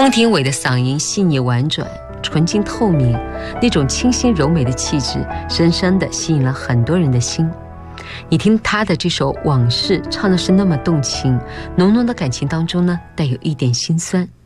汪庭伟的嗓音细腻婉转，纯净透明，那种清新柔美的气质深深地吸引了很多人的心。你听他的这首《往事》，唱的是那么动情，浓浓的感情当中呢，带有一点心酸。